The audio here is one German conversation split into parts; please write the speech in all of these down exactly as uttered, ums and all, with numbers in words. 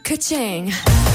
Ka-ching.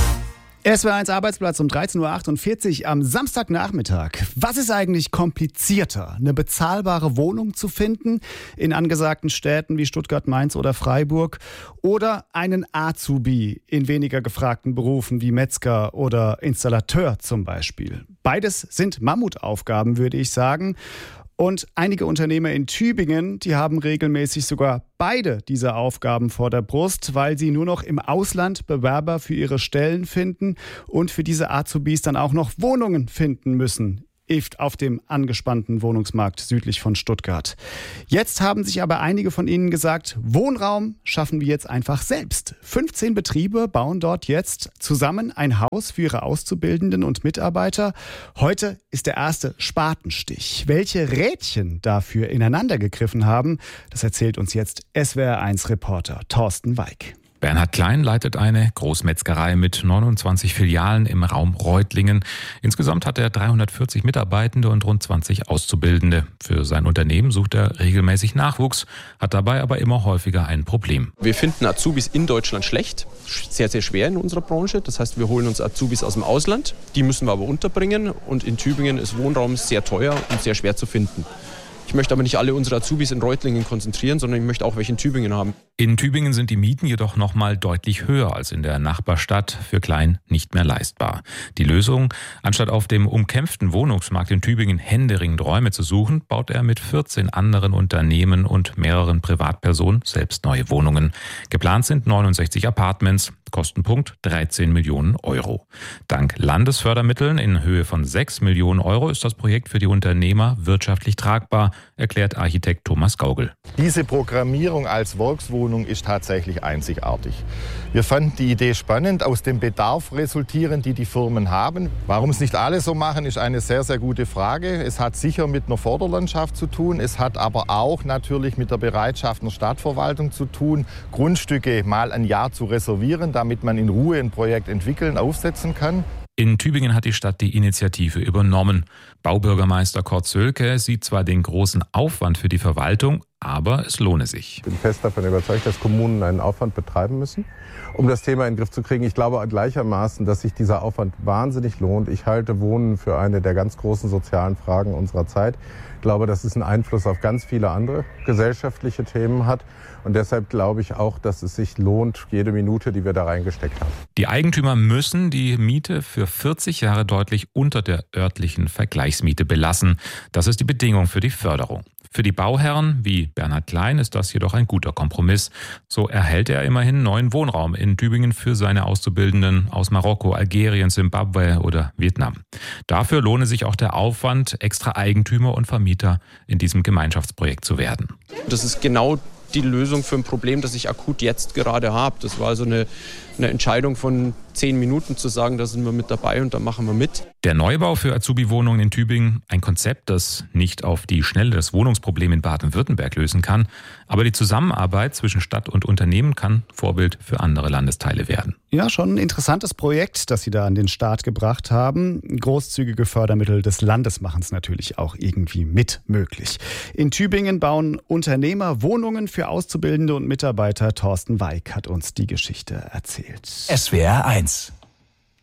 S W R eins Arbeitsplatz um dreizehn Uhr achtundvierzig am Samstagnachmittag. Was ist eigentlich komplizierter? Eine bezahlbare Wohnung zu finden in angesagten Städten wie Stuttgart, Mainz oder Freiburg oder einen Azubi in weniger gefragten Berufen wie Metzger oder Installateur zum Beispiel? Beides sind Mammutaufgaben, würde ich sagen. Und einige Unternehmer in Tübingen, die haben regelmäßig sogar beide diese Aufgaben vor der Brust, weil sie nur noch im Ausland Bewerber für ihre Stellen finden und für diese Azubis dann auch noch Wohnungen finden müssen auf dem angespannten Wohnungsmarkt südlich von Stuttgart. Jetzt haben sich aber einige von ihnen gesagt, Wohnraum schaffen wir jetzt einfach selbst. fünfzehn Betriebe bauen dort jetzt zusammen ein Haus für ihre Auszubildenden und Mitarbeiter. Heute ist der erste Spatenstich. Welche Rädchen dafür ineinander gegriffen haben, das erzählt uns jetzt S W R eins Reporter Thorsten Weig. Bernhard Klein leitet eine Großmetzgerei mit neunundzwanzig Filialen im Raum Reutlingen. Insgesamt hat er dreihundertvierzig Mitarbeitende und rund zwanzig Auszubildende. Für sein Unternehmen sucht er regelmäßig Nachwuchs, hat dabei aber immer häufiger ein Problem. Wir finden Azubis in Deutschland schlecht, sehr, sehr schwer in unserer Branche. Das heißt, wir holen uns Azubis aus dem Ausland, die müssen wir aber unterbringen. Und in Tübingen ist Wohnraum sehr teuer und sehr schwer zu finden. Ich möchte aber nicht alle unsere Azubis in Reutlingen konzentrieren, sondern ich möchte auch welche in Tübingen haben. In Tübingen sind die Mieten jedoch noch mal deutlich höher als in der Nachbarstadt, für Klein nicht mehr leistbar. Die Lösung: Anstatt auf dem umkämpften Wohnungsmarkt in Tübingen händeringend Räume zu suchen, baut er mit vierzehn anderen Unternehmen und mehreren Privatpersonen selbst neue Wohnungen. Geplant sind neunundsechzig Apartments, Kostenpunkt dreizehn Millionen Euro. Dank Landesfördermitteln in Höhe von sechs Millionen Euro ist das Projekt für die Unternehmer wirtschaftlich tragbar, erklärt Architekt Thomas Gaugel. Diese Programmierung als Volkswohnung ist tatsächlich einzigartig. Wir fanden die Idee spannend, aus dem Bedarf resultierend, die die Firmen haben. Warum es nicht alle so machen, ist eine sehr, sehr gute Frage. Es hat sicher mit einer Vorderlandschaft zu tun. Es hat aber auch natürlich mit der Bereitschaft einer Stadtverwaltung zu tun, Grundstücke mal ein Jahr zu reservieren, damit man in Ruhe ein Projekt entwickeln, aufsetzen kann. In Tübingen hat die Stadt die Initiative übernommen. Baubürgermeister Kurt Sölke sieht zwar den großen Aufwand für die Verwaltung, aber es lohne sich. Ich bin fest davon überzeugt, dass Kommunen einen Aufwand betreiben müssen, um das Thema in den Griff zu kriegen. Ich glaube gleichermaßen, dass sich dieser Aufwand wahnsinnig lohnt. Ich halte Wohnen für eine der ganz großen sozialen Fragen unserer Zeit. Ich glaube, dass es einen Einfluss auf ganz viele andere gesellschaftliche Themen hat. Und deshalb glaube ich auch, dass es sich lohnt, jede Minute, die wir da reingesteckt haben. Die Eigentümer müssen die Miete für vierzig Jahre deutlich unter der örtlichen Vergleichsmiete belassen. Das ist die Bedingung für die Förderung. Für die Bauherren wie Bernhard Klein ist das jedoch ein guter Kompromiss. So erhält er immerhin neuen Wohnraum in Tübingen für seine Auszubildenden aus Marokko, Algerien, Simbabwe oder Vietnam. Dafür lohne sich auch der Aufwand, extra Eigentümer und Vermieter in diesem Gemeinschaftsprojekt zu werden. Das ist genau die Lösung für ein Problem, das ich akut jetzt gerade habe. Das war so eine, eine Entscheidung von zehn Minuten zu sagen, da sind wir mit dabei und da machen wir mit. Der Neubau für Azubi-Wohnungen in Tübingen, ein Konzept, das nicht auf die Schnelle das Wohnungsproblem in Baden-Württemberg lösen kann, aber die Zusammenarbeit zwischen Stadt und Unternehmen kann Vorbild für andere Landesteile werden. Ja, schon ein interessantes Projekt, das Sie da an den Start gebracht haben. Großzügige Fördermittel des Landes machen es natürlich auch irgendwie mit möglich. In Tübingen bauen Unternehmer Wohnungen für Auszubildende und Mitarbeiter. Thorsten Weig hat uns die Geschichte erzählt. S W R eins